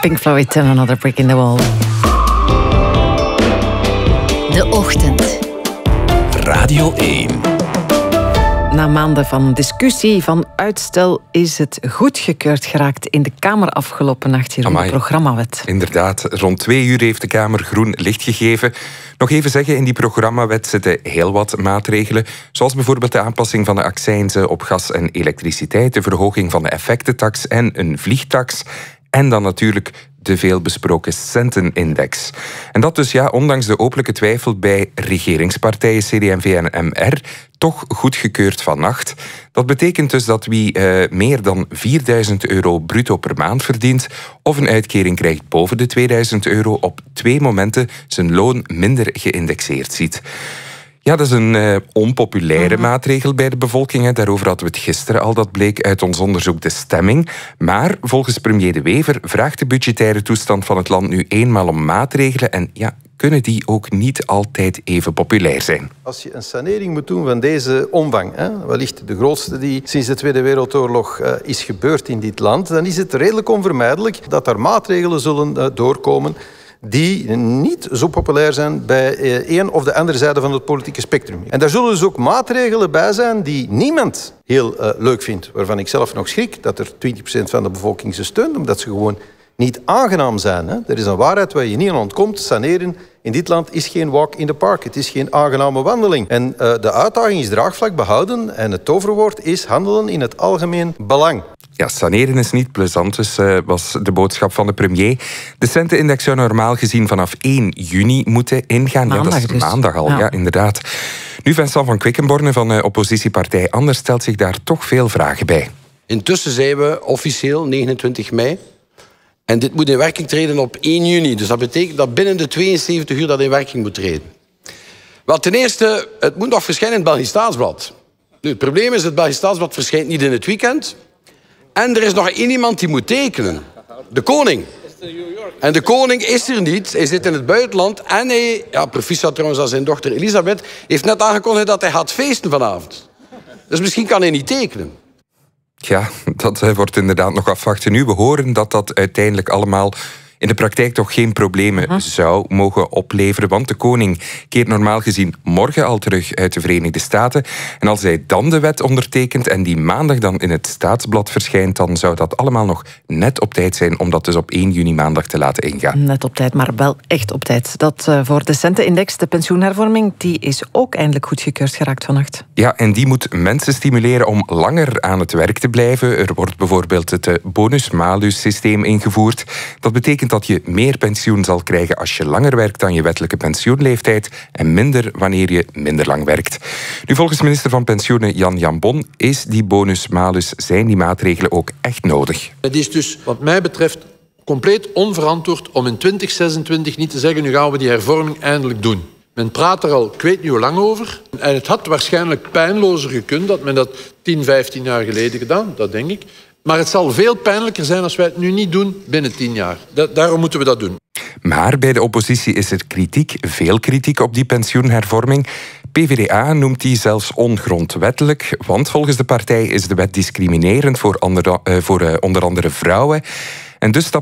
Pink Floyd en Another Brick in the Wall. De Ochtend. Radio 1. Na maanden van discussie, van uitstel, is het goedgekeurd geraakt in de Kamer afgelopen nacht hier in de programmawet. Inderdaad, rond 2 uur heeft de Kamer groen licht gegeven. Nog even zeggen, in die programmawet zitten heel wat maatregelen, zoals bijvoorbeeld de aanpassing van de accijnzen op gas en elektriciteit, de verhoging van de effectentax en een vliegtax. En dan natuurlijk de veelbesproken centenindex. En dat dus ondanks de openlijke twijfel bij regeringspartijen CD&V en MR toch goedgekeurd vannacht. Dat betekent dus dat wie meer dan €4.000 bruto per maand verdient of een uitkering krijgt boven de €2.000 op 2 momenten zijn loon minder geïndexeerd ziet. Ja, dat is een onpopulaire maatregel bij de bevolking. Daarover hadden we het gisteren al, dat bleek uit ons onderzoek De Stemming. Maar volgens premier De Wever vraagt de budgettaire toestand van het land nu eenmaal om maatregelen en kunnen die ook niet altijd even populair zijn. Als je een sanering moet doen van deze omvang, wellicht de grootste die sinds de Tweede Wereldoorlog is gebeurd in dit land, dan is het redelijk onvermijdelijk dat er maatregelen zullen doorkomen die niet zo populair zijn bij een of de andere zijde van het politieke spectrum. En daar zullen dus ook maatregelen bij zijn die niemand heel leuk vindt. Waarvan ik zelf nog schrik dat er 20% van de bevolking ze steunt, omdat ze gewoon niet aangenaam zijn. Er is een waarheid waar je niet aan ontkomt. Saneren in dit land is geen walk in the park. Het is geen aangename wandeling. En de uitdaging is draagvlak behouden en het toverwoord is handelen in het algemeen belang. Ja, saneren is niet plezant, dus was de boodschap van de premier. De centenindex zou normaal gezien vanaf 1 juni moeten ingaan. Maandag, dat is dus. maandag al, ja, inderdaad. Nu, Vincent van Quickenborne van oppositiepartij Anders stelt zich daar toch veel vragen bij. Intussen zijn we officieel 29 mei. En dit moet in werking treden op 1 juni. Dus dat betekent dat binnen de 72 uur dat in werking moet treden. Wel, ten eerste, het moet nog verschijnen in het Belgisch Staatsblad. Nu, het probleem is, het Belgisch Staatsblad verschijnt niet in het weekend. En er is nog één iemand die moet tekenen. De koning. En de koning is er niet. Hij zit in het buitenland. En hij, proficiat trouwens aan zijn dochter Elisabeth, heeft net aangekondigd dat hij gaat feesten vanavond. Dus misschien kan hij niet tekenen. Ja, dat wordt inderdaad nog afwachten. Nu, we horen dat dat uiteindelijk allemaal in de praktijk toch geen problemen zou mogen opleveren, want de koning keert normaal gezien morgen al terug uit de Verenigde Staten. En als hij dan de wet ondertekent en die maandag dan in het Staatsblad verschijnt, dan zou dat allemaal nog net op tijd zijn om dat dus op 1 juni maandag te laten ingaan. Net op tijd, maar wel echt op tijd. Dat voor de centenindex, de pensioenhervorming, die is ook eindelijk goedgekeurd geraakt vannacht. Ja, en die moet mensen stimuleren om langer aan het werk te blijven. Er wordt bijvoorbeeld het bonus-malus-systeem ingevoerd. Dat betekent dat je meer pensioen zal krijgen als je langer werkt dan je wettelijke pensioenleeftijd en minder wanneer je minder lang werkt. Nu, volgens minister van Pensioenen Jan Jambon is die bonus-malus, zijn die maatregelen ook echt nodig. Het is dus wat mij betreft compleet onverantwoord om in 2026 niet te zeggen, nu gaan we die hervorming eindelijk doen. Men praat er al, ik weet niet hoe lang over. En het had waarschijnlijk pijnlozer gekund dat men dat 10, 15 jaar geleden gedaan, dat denk ik. Maar het zal veel pijnlijker zijn als wij het nu niet doen binnen 10 jaar. Daarom moeten we dat doen. Maar bij de oppositie is er kritiek, veel kritiek op die pensioenhervorming. PvdA noemt die zelfs ongrondwettelijk, want volgens de partij is de wet discriminerend voor onder andere vrouwen. En dus stapt